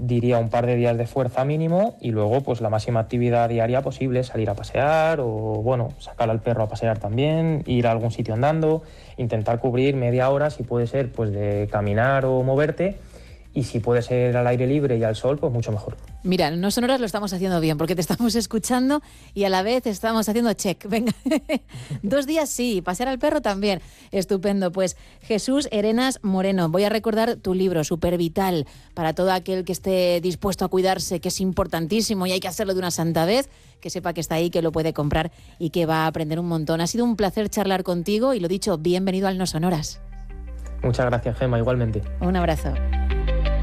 diría un par de días de fuerza mínimo y luego pues la máxima actividad diaria posible, salir a pasear o bueno, sacar al perro a pasear también, ir a algún sitio andando, intentar cubrir media hora si puede ser pues de caminar o moverte, y si puede ser al aire libre y al sol, pues mucho mejor. Mira, en No Sonoras lo estamos haciendo bien porque te estamos escuchando y a la vez estamos haciendo check. Venga, 2 días sí, pasear al perro también. Estupendo. Pues Jesús Herenas Moreno, voy a recordar tu libro, Supervital, para todo aquel que esté dispuesto a cuidarse, que es importantísimo y hay que hacerlo de una santa vez, que sepa que está ahí, que lo puede comprar y que va a aprender un montón. Ha sido un placer charlar contigo y lo dicho, bienvenido al No Sonoras. Muchas gracias, Gemma, igualmente. Un abrazo.